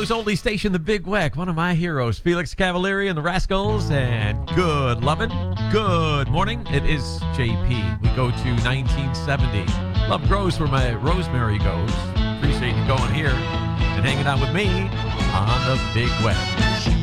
Chicago's oldie station, The Big Weck. One of my heroes, Felix Cavalieri and the Rascals. And good lovin', good morning. It is JP. We go to 1970. Love grows where my rosemary goes. Appreciate you going here and hanging out with me on The Big Weck.